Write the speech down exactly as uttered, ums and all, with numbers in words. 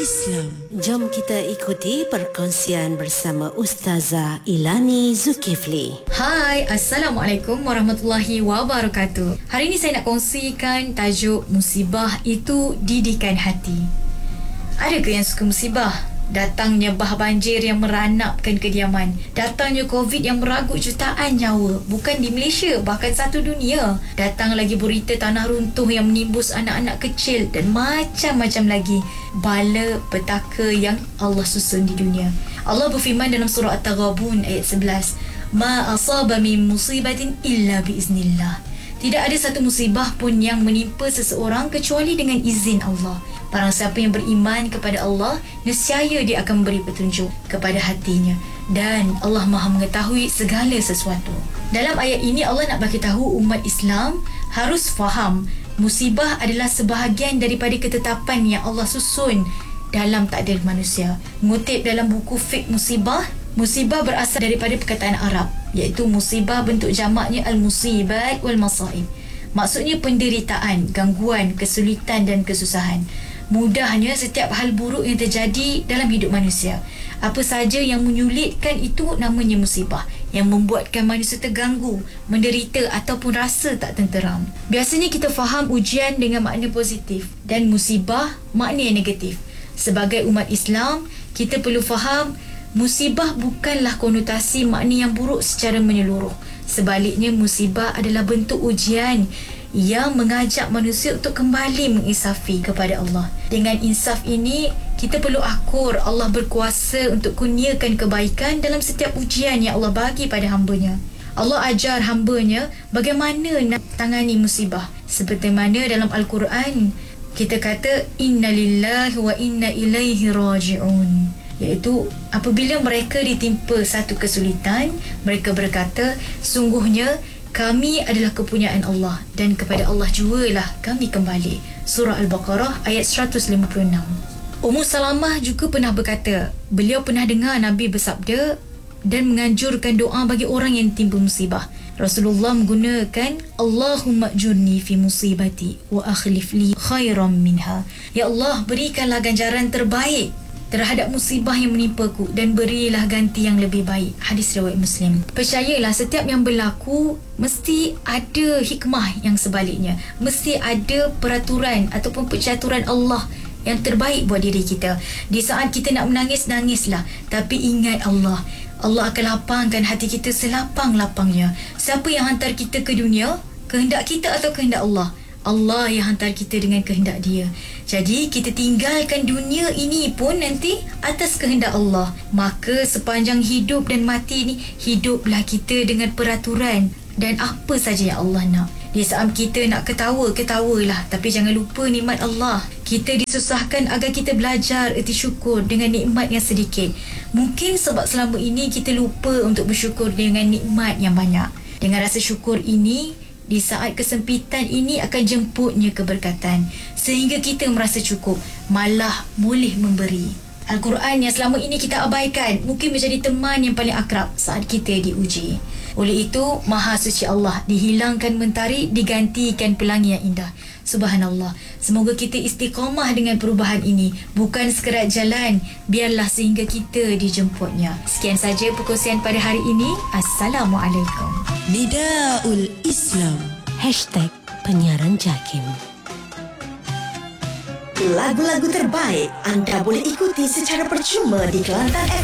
Islam. Jom kita ikuti perkongsian bersama Ustazah Ilani Zulkifli. Hai, Assalamualaikum warahmatullahi wabarakatuh. Hari ini saya nak kongsikan tajuk musibah itu didikan hati. Adakah yang suka musibah? Datangnya bah banjir yang meranapkan kediaman, datangnya COVID yang meragut jutaan nyawa, bukan di Malaysia, bahkan satu dunia. Datang lagi berita tanah runtuh yang menimbus anak-anak kecil dan macam-macam lagi bala petaka yang Allah susun di dunia. Allah berfirman dalam surah At-Taghabun ayat sebelas, Ma asaba min musibatin illa biiznillah. Tidak ada satu musibah pun yang menimpa seseorang kecuali dengan izin Allah. Barang siapa yang beriman kepada Allah, nescaya dia akan memberi petunjuk kepada hatinya. Dan Allah Maha mengetahui segala sesuatu. Dalam ayat ini Allah nak bagi tahu umat Islam harus faham musibah adalah sebahagian daripada ketetapan yang Allah susun dalam takdir manusia. Mengutip dalam buku Fiqh Musibah, musibah berasal daripada perkataan Arab, iaitu musibah bentuk jamaknya al-musibat wal-masaib. Maksudnya penderitaan, gangguan, kesulitan dan kesusahan. Mudahnya setiap hal buruk yang terjadi dalam hidup manusia. Apa saja yang menyulitkan itu namanya musibah, yang membuatkan manusia terganggu, menderita ataupun rasa tak tenteram. Biasanya kita faham ujian dengan makna positif dan musibah makna yang negatif. Sebagai umat Islam, kita perlu faham musibah bukanlah konotasi makna yang buruk secara menyeluruh. Sebaliknya, musibah adalah bentuk ujian yang mengajak manusia untuk kembali menginsafi kepada Allah. Dengan insaf ini, kita perlu akur Allah berkuasa untuk kurniakan kebaikan dalam setiap ujian yang Allah bagi pada hamba-Nya. Allah ajar hamba-Nya bagaimana nak tangani musibah. Seperti mana dalam Al-Quran, kita kata, Inna lillahi wa inna ilaihi raji'un. Iaitu apabila mereka ditimpa satu kesulitan, mereka berkata, sungguhnya kami adalah kepunyaan Allah dan kepada Allah jugalah kami kembali. Surah Al-Baqarah ayat seratus lima puluh enam. Ummu Salamah juga pernah berkata, beliau pernah dengar Nabi bersabda dan menganjurkan doa bagi orang yang ditimpa musibah. Rasulullah menggunakan Allahumma ajurni fi musibati wa akhlif li khairan minha. Ya Allah, berikanlah ganjaran terbaik terhadap musibah yang menimpaku dan berilah ganti yang lebih baik. Hadis riwayat Muslim. Percayalah, setiap yang berlaku mesti ada hikmah yang sebaliknya. Mesti ada peraturan ataupun percaturan Allah yang terbaik buat diri kita. Di saat kita nak menangis, nangislah. Tapi ingat Allah. Allah akan lapangkan hati kita selapang-lapangnya. Siapa yang hantar kita ke dunia? Kehendak kita atau kehendak Allah? Allah yang hantar kita dengan kehendak Dia. Jadi kita tinggalkan dunia ini pun nanti atas kehendak Allah. Maka sepanjang hidup dan mati ni, hiduplah kita dengan peraturan dan apa saja yang Allah nak. Di saat kita nak ketawa, ketawalah, tapi jangan lupa nikmat Allah. Kita disusahkan agar kita belajar erti syukur dengan nikmat yang sedikit. Mungkin sebab selama ini kita lupa untuk bersyukur dengan nikmat yang banyak. Dengan rasa syukur ini, di saat kesempitan ini akan jemputnya keberkatan, sehingga kita merasa cukup, malah boleh memberi. Al-Quran yang selama ini kita abaikan mungkin menjadi teman yang paling akrab saat kita diuji. Oleh itu, Maha Suci Allah, dihilangkan mentari, digantikan pelangi yang indah. Subhanallah. Semoga kita istiqamah dengan perubahan ini. Bukan sekerat jalan, biarlah sehingga kita dijemputnya. Sekian saja perkongsian pada hari ini. Assalamualaikum. Nidaul Islam. Hashtag penyiaran JAKIM. Lagu-lagu terbaik anda boleh ikuti secara percuma di Kelantan F